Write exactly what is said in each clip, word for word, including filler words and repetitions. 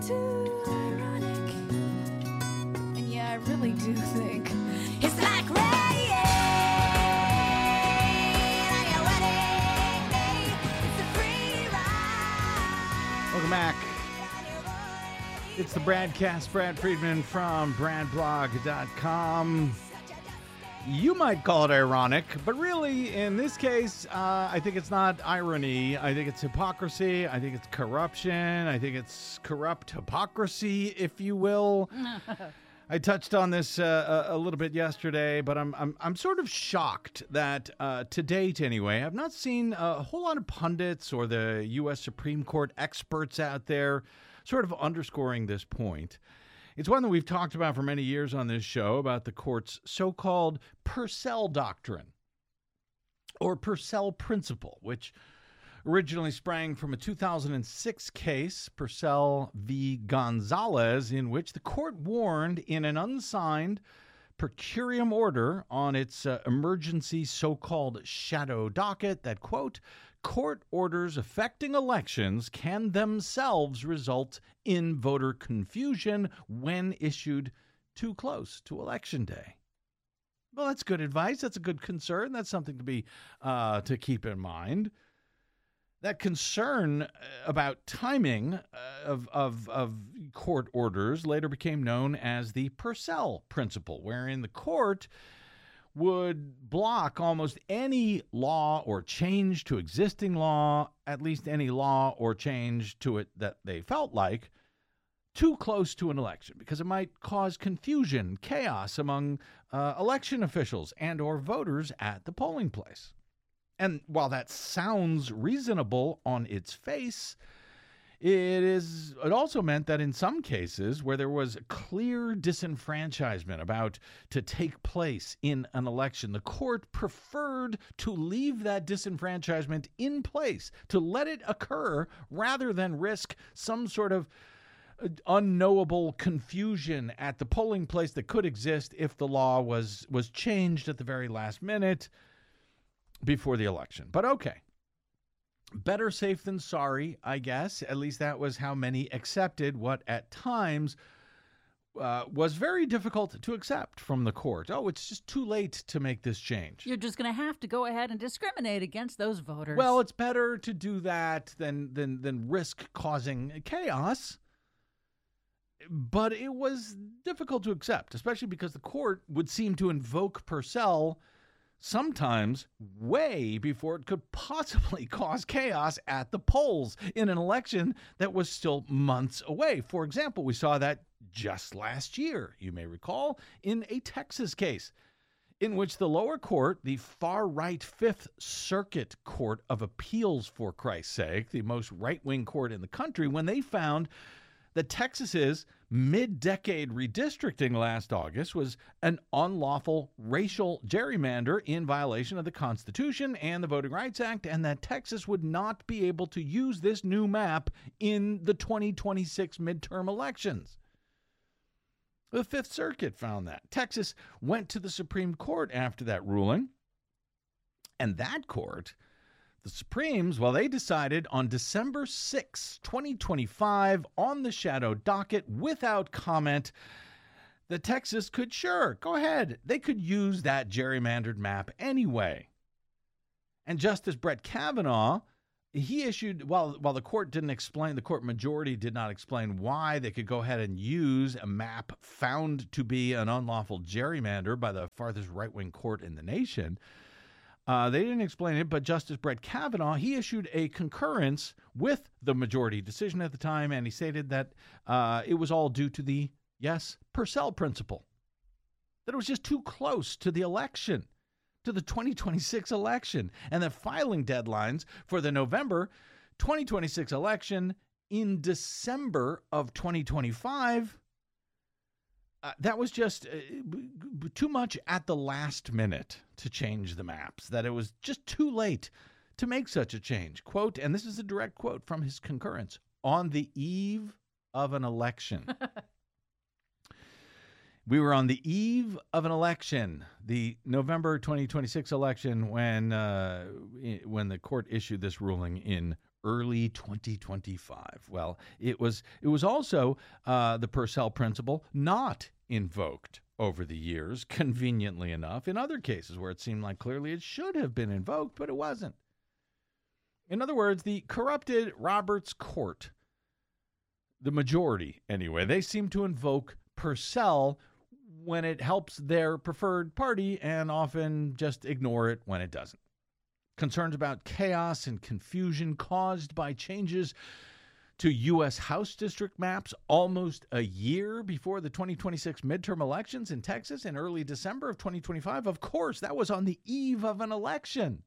too ironic. And yeah, I really do think it's like rain on your wedding day. It's a free ride. Welcome back. It's the Bradcast. Brad Friedman from brad blog dot com. You might call it ironic, but really, in this case, uh, I think it's not irony. I think it's hypocrisy. I think it's corruption. I think it's corrupt hypocrisy, if you will. I touched on this uh, a, a little bit yesterday, but I'm I'm I'm sort of shocked that uh, to date, anyway, I've not seen a whole lot of pundits or the U S Supreme Court experts out there sort of underscoring this point. It's one that we've talked about for many years on this show, about the court's so-called Purcell Doctrine, or Purcell Principle, which originally sprang from a two thousand six case, Purcell v. Gonzalez, in which the court warned in an unsigned per curiam order on its uh, emergency so-called shadow docket that, quote, court orders affecting elections can themselves result in voter confusion when issued too close to Election Day. Well, that's good advice. That's a good concern. That's something to be uh, to keep in mind. That concern about timing of, of, of court orders later became known as the Purcell Principle, wherein the court would block almost any law or change to existing law, at least any law or change to it that they felt like, too close to an election, because it might cause confusion, chaos among uh, election officials and or voters at the polling place. And while that sounds reasonable on its face, It is. It also meant that in some cases where there was clear disenfranchisement about to take place in an election, the court preferred to leave that disenfranchisement in place, to let it occur rather than risk some sort of unknowable confusion at the polling place that could exist if the law was, was changed at the very last minute before the election. But okay. Better safe than sorry, I guess. At least that was how many accepted what at times uh, was very difficult to accept from the court. Oh, it's just too late to make this change. You're just going to have to go ahead and discriminate against those voters. Well, it's better to do that than than than risk causing chaos. But it was difficult to accept, especially because the court would seem to invoke Purcell sometimes way before it could possibly cause chaos at the polls in an election that was still months away. For example, we saw that just last year, you may recall, in a Texas case in which the lower court, the far-right Fifth Circuit Court of Appeals, for Christ's sake, the most right-wing court in the country, when they found that Texas's mid-decade redistricting last August was an unlawful racial gerrymander in violation of the Constitution and the Voting Rights Act, and that Texas would not be able to use this new map in the twenty twenty-six midterm elections. The Fifth Circuit found that. Texas went to the Supreme Court after that ruling, and that court, the Supremes, well, they decided on December sixth, twenty twenty-five, on the shadow docket, without comment, that Texas could, sure, go ahead. They could use that gerrymandered map anyway. And Justice Brett Kavanaugh, he issued, while, while the court didn't explain, the court majority did not explain why they could go ahead and use a map found to be an unlawful gerrymander by the farthest right-wing court in the nation. Uh, they didn't explain it, but Justice Brett Kavanaugh, he issued a concurrence with the majority decision at the time, and he stated that uh, it was all due to the, yes, Purcell Principle, that it was just too close to the election, to the twenty twenty-six election, and that filing deadlines for the November twenty twenty-six election in December of twenty twenty-five, Uh, that was just uh, b- b- too much at the last minute to change the maps, that it was just too late to make such a change. Quote, and this is a direct quote from his concurrence, on the eve of an election. We were on the eve of an election, the November twenty twenty-six election, when uh, when the court issued this ruling in early twenty twenty-five. Well, it was it was also uh, the Purcell principle not invoked over the years, conveniently enough, in other cases where it seemed like clearly it should have been invoked, but it wasn't. In other words, the corrupted Roberts Court, the majority anyway, they seem to invoke Purcell when it helps their preferred party and often just ignore it when it doesn't. Concerns about chaos and confusion caused by changes to U S House district maps almost a year before the twenty twenty-six midterm elections in Texas in early December of twenty twenty-five. Of course, that was on the eve of an election.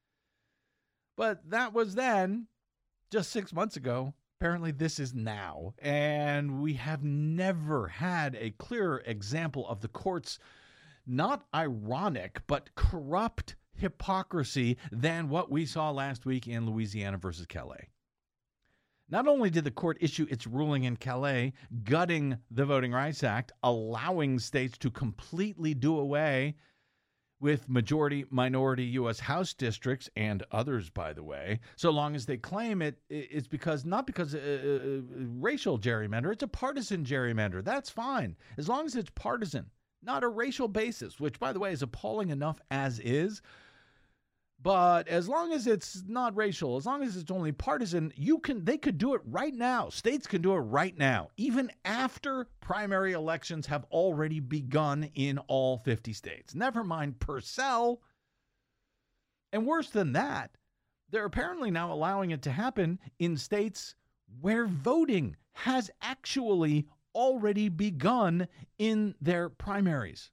But that was then, just six months ago. Apparently, this is now. And we have never had a clearer example of the court's not ironic, but corrupt hypocrisy than what we saw last week in Louisiana versus Calais. Not only did the court issue its ruling in Calais, gutting the Voting Rights Act, allowing states to completely do away with majority-minority U S House districts, and others, by the way, so long as they claim it, it's because, not because uh, uh, racial gerrymander, it's a partisan gerrymander. That's fine, as long as it's partisan, not a racial basis, which, by the way, is appalling enough as is. But as long as it's not racial, as long as it's only partisan, you can they could do it right now. States can do it right now, even after primary elections have already begun in all fifty states. Never mind Purcell. And worse than that, they're apparently now allowing it to happen in states where voting has actually already begun in their primaries.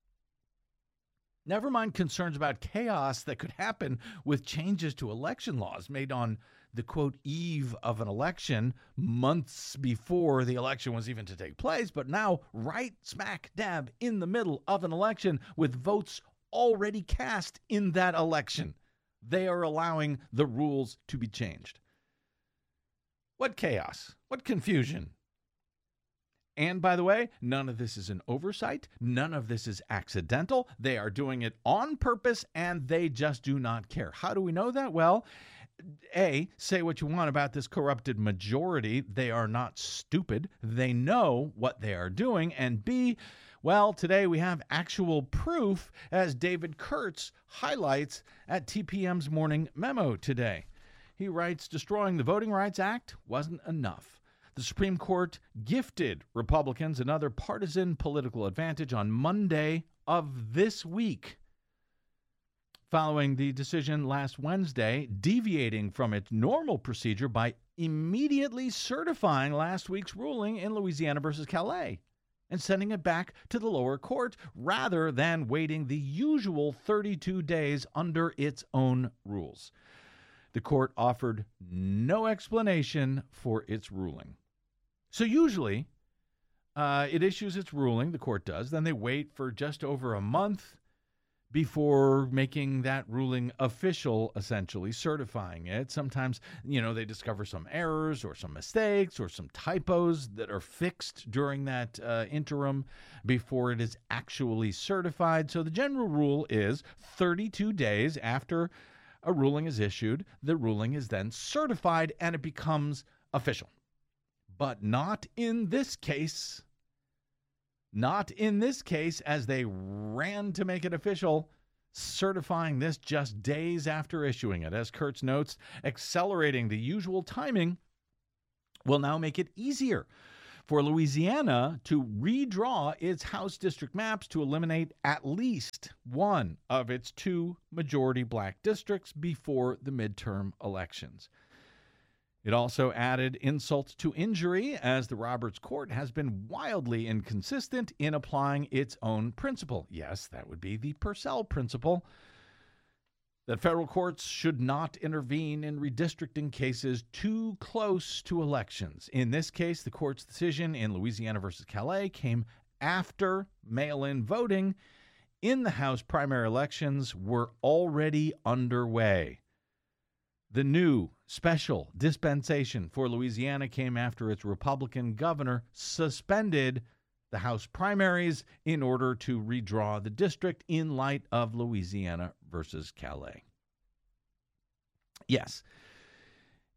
Never mind concerns about chaos that could happen with changes to election laws made on the, quote, eve of an election months before the election was even to take place, but now right smack dab in the middle of an election with votes already cast in that election. They are allowing the rules to be changed. What chaos? What confusion? And by the way, none of this is an oversight. None of this is accidental. They are doing it on purpose, and they just do not care. How do we know that? Well, A, say what you want about this corrupted majority. They are not stupid. They know what they are doing. And B, well, today we have actual proof, as David Kurtz highlights at T P M's Morning Memo today. He writes, destroying the Voting Rights Act wasn't enough. The Supreme Court gifted Republicans another partisan political advantage on Monday of this week, following the decision last Wednesday, deviating from its normal procedure by immediately certifying last week's ruling in Louisiana versus Calais and sending it back to the lower court rather than waiting the usual thirty-two days under its own rules. The court offered no explanation for its ruling. So usually, uh, it issues its ruling, the court does, then they wait for just over a month before making that ruling official, essentially certifying it. Sometimes, you know, they discover some errors or some mistakes or some typos that are fixed during that uh, interim before it is actually certified. So the general rule is thirty-two days after a ruling is issued, the ruling is then certified and it becomes official. But not in this case. Not in this case, as they ran to make it official, certifying this just days after issuing it. As Kurtz notes, accelerating the usual timing will now make it easier for Louisiana to redraw its House district maps to eliminate at least one of its two majority black districts before the midterm elections. It also added insult to injury, as the Roberts Court has been wildly inconsistent in applying its own principle. Yes, that would be the Purcell principle, that federal courts should not intervene in redistricting cases too close to elections. In this case, the court's decision in Louisiana versus Calais came after mail-in voting in the House primary elections were already underway. The new special dispensation for Louisiana came after its Republican governor suspended the House primaries in order to redraw the district in light of Louisiana versus Calais. Yes,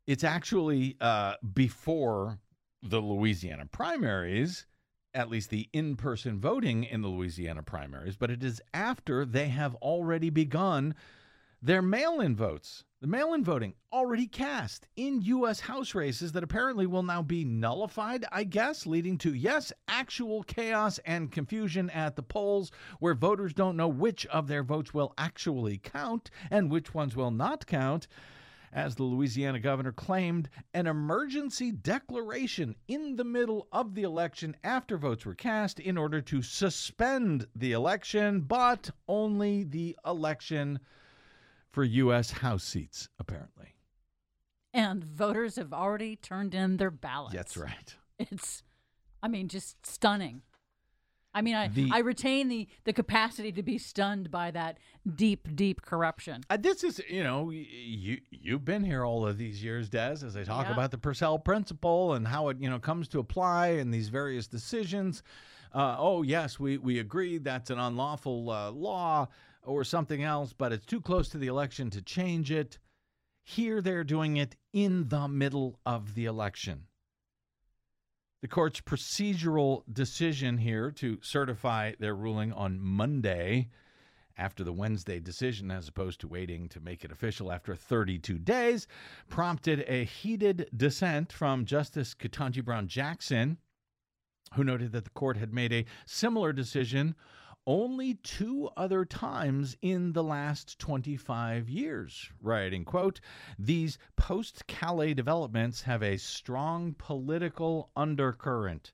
It's actually uh, before the Louisiana primaries, at least the in-person voting in the Louisiana primaries, but it is after they have already begun their mail-in votes. The mail-in voting already cast in U S House races that apparently will now be nullified, I guess, leading to, yes, actual chaos and confusion at the polls where voters don't know which of their votes will actually count and which ones will not count. As the Louisiana governor claimed an emergency declaration in the middle of the election after votes were cast in order to suspend the election, but only the election for U S House seats, apparently. And voters have already turned in their ballots. That's right. It's, I mean, just stunning. I mean, I, The- I retain the, the capacity to be stunned by that deep, deep corruption. Uh, this is, you know, y- you you've been here all of these years, Des, as I talk Yeah. about the Purcell principle and how it, you know, comes to apply in these various decisions. Uh, oh, yes, we, we agree that's an unlawful uh, law or something else, but it's too close to the election to change it. Here they're doing it in the middle of the election. The court's procedural decision here to certify their ruling on Monday after the Wednesday decision, as opposed to waiting to make it official after thirty-two days, prompted a heated dissent from Justice Ketanji Brown Jackson, who noted that the court had made a similar decision only two other times in the last twenty-five years, writing, quote, "These post-Calais developments have a strong political undercurrent.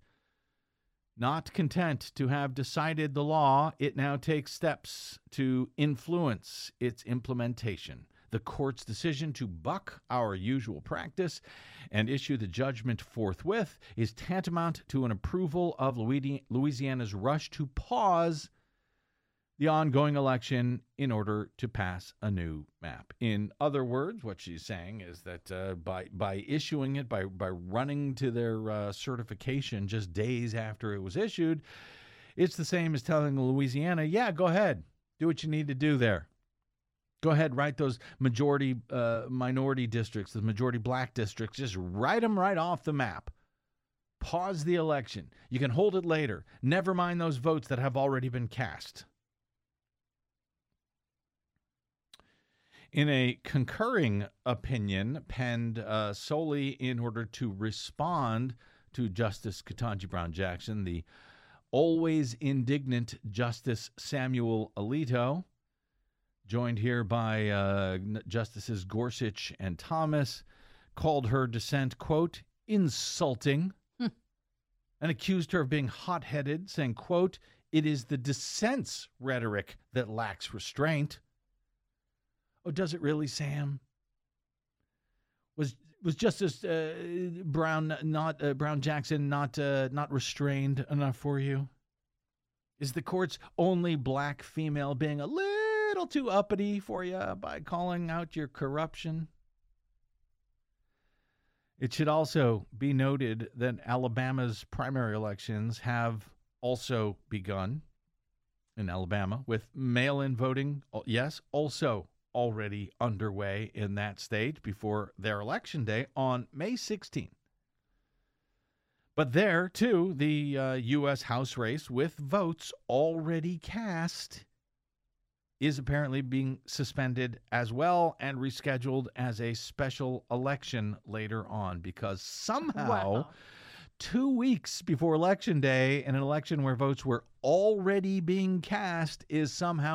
Not content to have decided the law, it now takes steps to influence its implementation. The court's decision to buck our usual practice and issue the judgment forthwith is tantamount to an approval of Louisiana's rush to pause the ongoing election in order to pass a new map." In other words, what she's saying is that uh, by by issuing it, by by running to their uh, certification just days after it was issued, it's the same as telling Louisiana, yeah, go ahead, do what you need to do there. Go ahead, write those majority uh, minority districts, the majority black districts, just write them right off the map. Pause the election. You can hold it later. Never mind those votes that have already been cast. In a concurring opinion penned uh, solely in order to respond to Justice Ketanji Brown Jackson, the always indignant Justice Samuel Alito, joined here by uh, Justices Gorsuch and Thomas, called her dissent, quote, insulting, hmm. and accused her of being hot-headed, saying, quote, "It is the dissent's rhetoric that lacks restraint." Oh, does it really, Sam? Was was Justice uh, Brown not uh, Brown Jackson not uh, not restrained enough for you? Is the court's only black female being a little too uppity for you by calling out your corruption? It should also be noted that Alabama's primary elections have also begun in Alabama with mail-in voting. Yes, also already underway in that state before their election day on May sixteenth. But there, too, the uh, U S House race with votes already cast is apparently being suspended as well and rescheduled as a special election later on because somehow Wow. two weeks before Election Day, an election where votes were already being cast is somehow